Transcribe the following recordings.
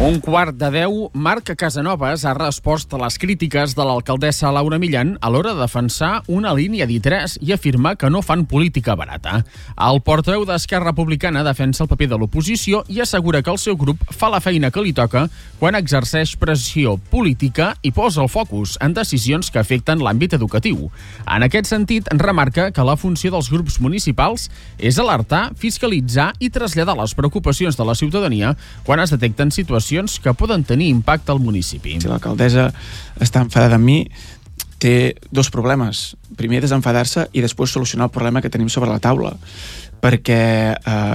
1:15, Marc Casanovas ha respost a les crítiques de l'alcaldessa Laura Millan a l'hora de defensar una línia d'I3 i afirma que no fan política barata. El portaveu d'Esquerra Republicana defensa el paper de l'oposició i assegura que el seu grup fa la feina que li toca quan exerceix pressió política i posa el focus en decisions que afecten l'àmbit educatiu. En aquest sentit, remarca que la funció dels grups municipals és alertar, fiscalitzar i traslladar les preocupacions de la ciutadania quan es detecten situacions que poden tenir impacte al municipi. Si l'alcaldessa està enfadada amb mi, té dos problemes. Primer, desenfadar-se i després solucionar el problema que tenim sobre la taula. Perquè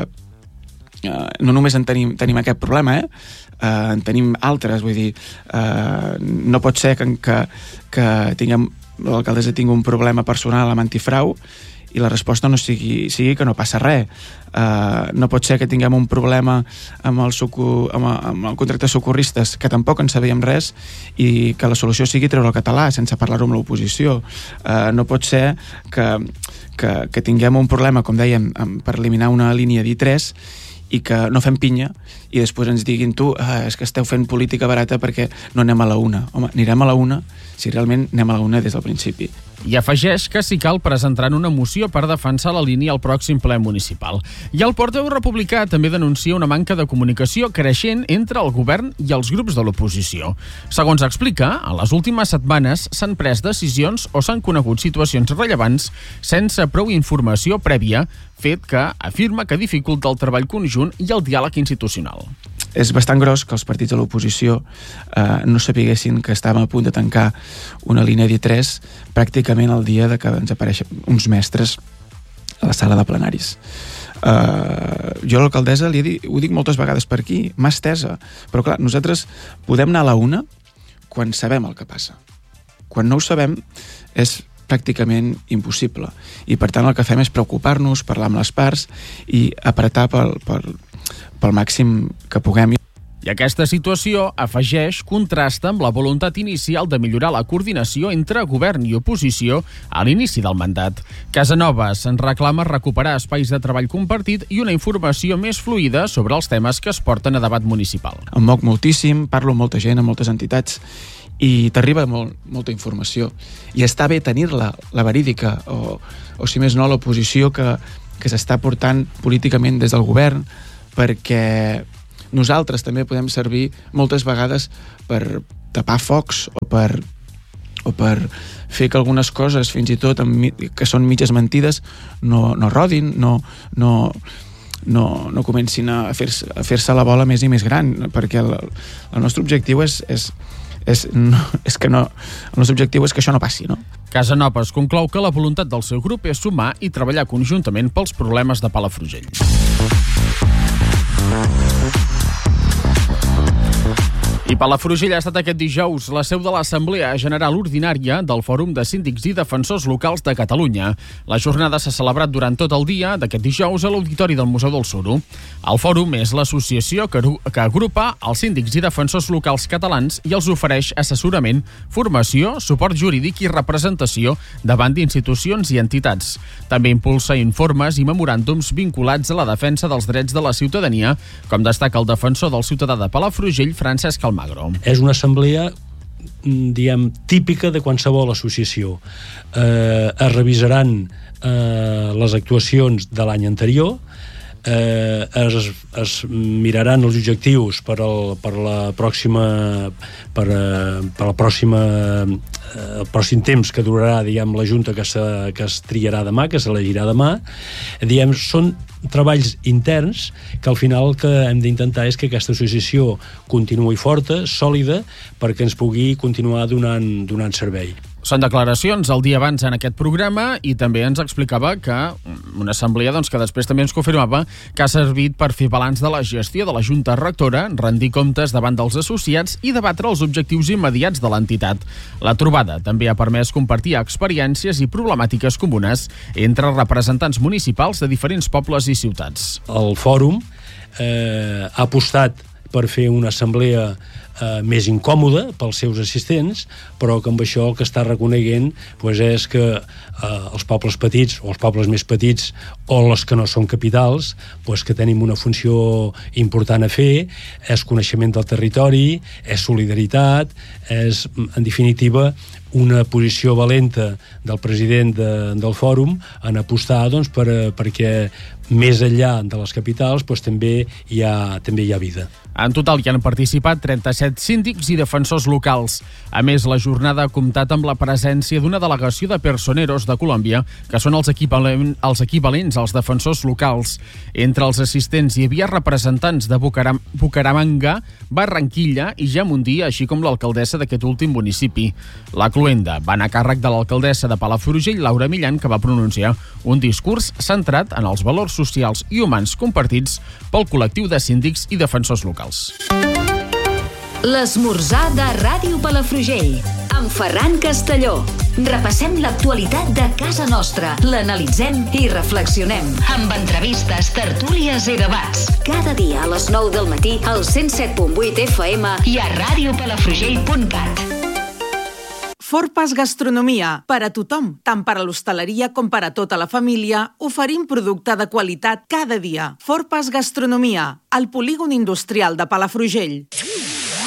no només en tenim aquest problema, en tenim altres. Vull dir, no pot ser que l'alcaldessa tingui un problema personal amb antifrau i la resposta no sigui que no passa res. No pot ser que tinguem un problema amb el contracte de socorristes, que tampoc en sabíem res, i que la solució sigui treure el català sense parlar-ho amb l'oposició. No pot ser que tinguem un problema, com dèiem, per eliminar una línia d'I3 i que no fem pinya i després ens diguin és que esteu fent política barata perquè no anem a la una. Home, anirem a la una si realment anem a la una des del principi. I afegeix que si cal presentaran una moció per defensar la línia al pròxim ple municipal. I el portaveu republicà també denuncia una manca de comunicació creixent entre el govern i els grups de l'oposició. Segons explica, en les últimes setmanes s'han pres decisions o s'han conegut situacions rellevants sense prou informació prèvia, fet que afirma que dificulta el treball conjunt i el diàleg institucional. És bastant gros que els partits de l'oposició no sapiguessin que estàvem a punt de tancar una línia d'I3 pràcticament el dia de que ens apareixen uns mestres a la sala de plenaris. Jo a l'alcaldessa ho dic moltes vegades per aquí, mà estesa, però clar, nosaltres podem anar a la una quan sabem el que passa. Quan no ho sabem és pràcticament impossible, i per tant el que fem és preocupar-nos, parlar amb les parts i apretar pel màxim que puguem. I aquesta situació, afegeix, contrasta amb la voluntat inicial de millorar la coordinació entre govern i oposició a l'inici del mandat. Casanovas en reclama recuperar espais de treball compartit i una informació més fluida sobre els temes que es porten a debat municipal. Em moc moltíssim, parlo amb molta gent, amb moltes entitats, i t'arriba molta informació. I està bé tenir-la, la verídica, o si més no, l'oposició que s'està portant políticament des del govern, perquè nosaltres també podem servir moltes vegades per tapar focs o per fer que algunes coses, fins i tot que són mitges mentides, no rodin, no comencin a fer-se la bola més i més gran, perquè el nostre objectiu el nostre objectiu és que això no passi, no? Casanovas conclou que la voluntat del seu grup és sumar i treballar conjuntament pels problemes de Palafrugell. I Palafrugell ha estat aquest dijous la seu de l'Assemblea General Ordinària del Fòrum de Síndics i Defensors Locals de Catalunya. La jornada s'ha celebrat durant tot el dia d'aquest dijous a l'Auditori del Museu del Suro. El Fòrum és l'associació que agrupa els síndics i defensors locals catalans i els ofereix assessorament, formació, suport jurídic i representació davant d'institucions i entitats. També impulsa informes i memoràndums vinculats a la defensa dels drets de la ciutadania, com destaca el defensor del ciutadà de Palafrugell, Francesc Almagro. És una assemblea, diguem, típica de qualsevol associació. Es revisaran les actuacions de l'any anterior, es miraran els objectius per el pròxim temps que durarà, diguem, la Junta que es triarà demà, que s'elegirà demà. Diguem, són treballs interns que al final el que hem d'intentar és que aquesta associació continuï forta, sòlida, perquè ens pugui continuar donant servei. Són declaracions el dia abans en aquest programa i també ens explicava que una assemblea que després també ens confirmava que ha servit per fer balanç de la gestió de la Junta Rectora, rendir comptes davant dels associats i debatre els objectius immediats de l'entitat. La trobada també ha permès compartir experiències i problemàtiques comunes entre representants municipals de diferents pobles i ciutats. El fòrum ha apostat per fer una assemblea més incòmode pels seus assistents, però que amb això el que està reconeguent és que els pobles petits o els pobles més petits o els que no són capitals, que tenim una funció important a fer, és coneixement del territori, és solidaritat, és, en definitiva, una posició valenta del president del fòrum en apostar perquè més enllà de les capitals també hi ha vida. En total hi han participat 37 síndics i defensors locals. A més, la jornada ha comptat amb la presència d'una delegació de personeros de Colòmbia, que són els equivalents als defensors locals. Entre els assistents hi havia representants de Bucaramanga, Barranquilla i Jamundí, així com l'alcaldessa d'aquest últim municipi. La cloenda va anar a càrrec de l'alcaldessa de Palafrugell, Laura Millan, que va pronunciar un discurs centrat en els valors socials i humans compartits pel col·lectiu de síndics i defensors locals. L'esmorzar de Ràdio Palafrugell, amb Ferran Castelló. Repassem l'actualitat de casa nostra, l'analitzem i reflexionem. Amb entrevistes, tertúlies i debats. Cada dia a les 9 del matí al 107.8 FM i a radiopalafrugell.cat. Forpas Gastronomia, per a tothom, tant per a l'hostaleria com per a tota la família, oferim producte de qualitat cada dia. Forpas Gastronomia, al polígon industrial de Palafrugell.